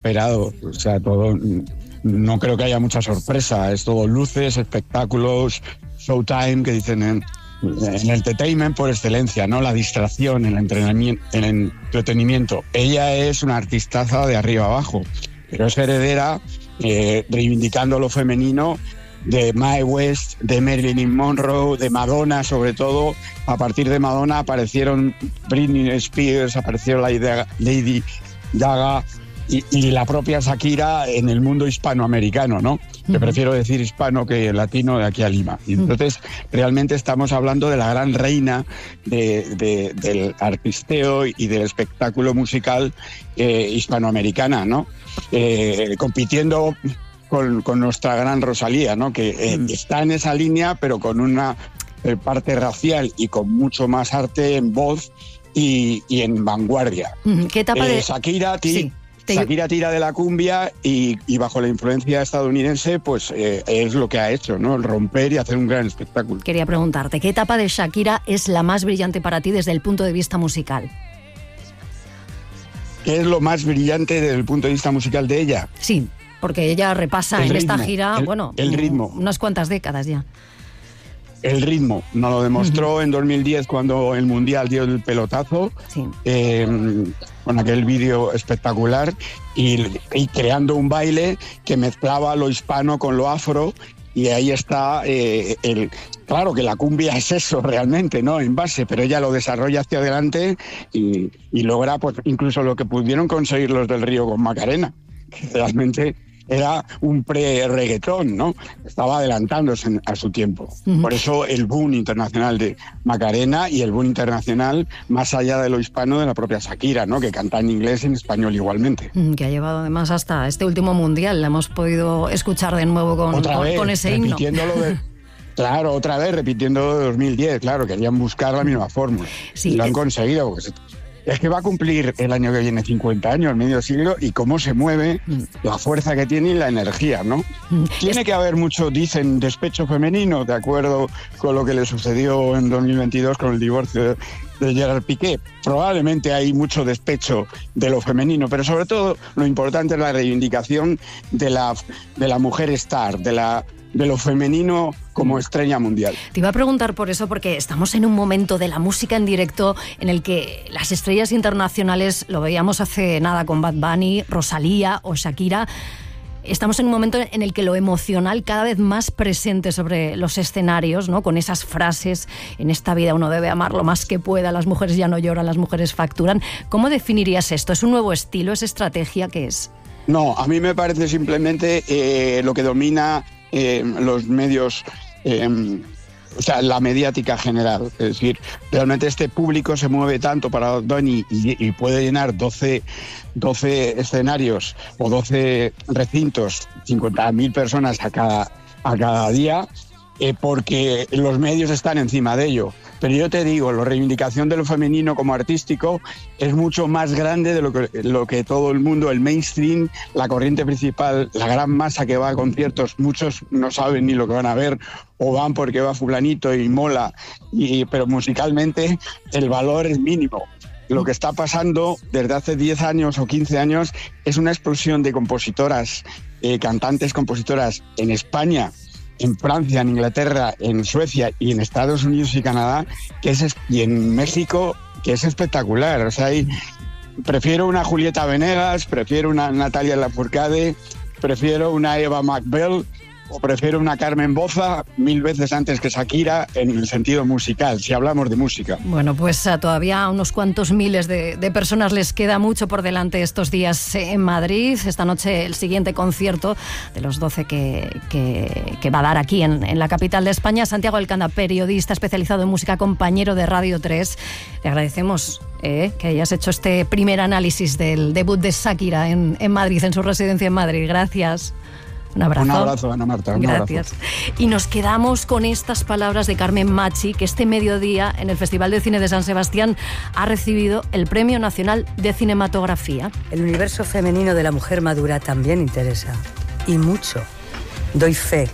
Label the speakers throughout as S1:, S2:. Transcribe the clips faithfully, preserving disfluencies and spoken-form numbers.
S1: esperado. O sea, todo, no creo que haya mucha sorpresa. Es todo luces, espectáculos, showtime, que dicen en, en entertainment por excelencia, ¿no? La distracción, el entrenamiento, el entretenimiento. Ella es una artistaza de arriba abajo, pero es heredera, eh, reivindicando lo femenino, de Mae West, de Marilyn Monroe, de Madonna sobre todo. A partir de Madonna aparecieron Britney Spears, apareció Lady Gaga y, y la propia Shakira en el mundo hispanoamericano, ¿no? Uh-huh. Que prefiero decir hispano que latino de aquí a Lima. Y entonces realmente estamos hablando de la gran reina de, de, del artisteo y del espectáculo musical eh, hispanoamericana, ¿no? Eh, compitiendo Con, con nuestra gran Rosalía, ¿no? Que eh, está en esa línea, pero con una eh, parte racial y con mucho más arte en voz y, y en vanguardia.
S2: ¿Qué etapa
S1: eh,
S2: de...?
S1: Shakira, ti,
S2: sí, te...
S1: Shakira tira de la cumbia y, y bajo la influencia estadounidense, pues eh, es lo que ha hecho, ¿no? El romper y hacer un gran espectáculo.
S2: Quería preguntarte, ¿qué etapa de Shakira es la más brillante para ti desde el punto de vista musical?
S1: ¿Qué es lo más brillante desde el punto de vista musical de ella?
S2: Sí. Porque ella repasa
S1: el
S2: en
S1: ritmo,
S2: esta gira,
S1: el,
S2: bueno,
S1: el ritmo.
S2: unas cuantas décadas ya.
S1: El ritmo, nos lo demostró uh-huh. en dos mil diez cuando el Mundial dio el pelotazo,
S2: sí.
S1: eh, con aquel vídeo espectacular y, y creando un baile que mezclaba lo hispano con lo afro. Y ahí está, eh, el, claro que la cumbia es eso realmente, ¿no? En base, pero ella lo desarrolla hacia adelante y, y logra pues, incluso lo que pudieron conseguir los del Río con Macarena, que realmente era un pre-reggaetón, ¿no? Estaba adelantándose a su tiempo. Uh-huh. Por eso el boom internacional de Macarena y el boom internacional más allá de lo hispano de la propia Shakira, ¿no? Que canta en inglés y en español igualmente.
S2: Uh-huh. Que ha llevado además hasta este último mundial. La hemos podido escuchar de nuevo con,
S1: otra
S2: con,
S1: vez,
S2: con ese himno.
S1: Repitiéndolo de... Claro, otra vez, repitiendo de dos mil diez, claro, querían buscar la misma fórmula.
S2: Sí,
S1: y lo han
S2: es...
S1: conseguido, porque se... Es que va a cumplir el año que viene cincuenta años, medio siglo, y cómo se mueve, mm. la fuerza que tiene y la energía, ¿no? Mm. Tiene que haber mucho, dicen, despecho femenino, de acuerdo con lo que le sucedió en dos mil veintidós con el divorcio de Gerard Piqué. Probablemente hay mucho despecho de lo femenino, pero sobre todo lo importante es la reivindicación de la, de la mujer star, de la... de lo femenino como estrella mundial.
S2: Te iba a preguntar por eso, porque estamos en un momento de la música en directo en el que las estrellas internacionales, lo veíamos hace nada con Bad Bunny, Rosalía o Shakira, estamos en un momento en el que lo emocional cada vez más presente sobre los escenarios, ¿no? Con esas frases, en esta vida uno debe amar lo más que pueda, las mujeres ya no lloran, las mujeres facturan. ¿Cómo definirías esto? ¿Es un nuevo estilo? ¿Es estrategia? ¿Qué es?
S1: No, a mí me parece simplemente eh, lo que domina eh, los medios, eh, o sea, la mediática general. Es decir, realmente este público se mueve tanto para Bad Bunny y, y puede llenar doce, doce escenarios o doce recintos, cincuenta mil personas a cada, a cada día, eh, porque los medios están encima de ello. Pero yo te digo, la reivindicación de lo femenino como artístico es mucho más grande de lo que, lo que todo el mundo, el mainstream, la corriente principal, la gran masa que va a conciertos, muchos no saben ni lo que van a ver o van porque va fulanito y mola, y, pero musicalmente el valor es mínimo. Lo que está pasando desde hace diez años o quince años es una explosión de compositoras, eh, cantantes, compositoras en España, en Francia, en Inglaterra, en Suecia y en Estados Unidos y Canadá, que es, y en México, que es espectacular. O sea, hay, prefiero una Julieta Venegas, prefiero una Natalia Lafourcade, prefiero una Eva McBell o prefiero una Carmen Boza mil veces antes que Shakira en el sentido musical, si hablamos de música.
S2: Bueno, pues a todavía a unos cuantos miles de, de personas les queda mucho por delante estos días en Madrid. Esta noche el siguiente concierto de los doce que, que, que va a dar aquí en, en la capital de España. Santiago Elcanda, periodista especializado en música, compañero de Radio tres. Te agradecemos eh, que hayas hecho este primer análisis del debut de Shakira en, en Madrid, en su residencia en Madrid. Gracias. Un abrazo.
S1: Un abrazo, Ana Marta. Un
S2: Gracias.
S1: Abrazo.
S2: Y nos quedamos con estas palabras de Carmen Machi, que este mediodía en el Festival de Cine de San Sebastián ha recibido el Premio Nacional de Cinematografía.
S3: El universo femenino de la mujer madura también interesa. Y mucho. Doy fe.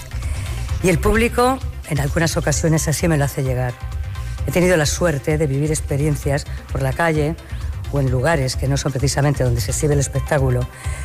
S3: Y el público, en algunas ocasiones, así me lo hace llegar. He tenido la suerte de vivir experiencias por la calle o en lugares que no son precisamente donde se exhibe el espectáculo,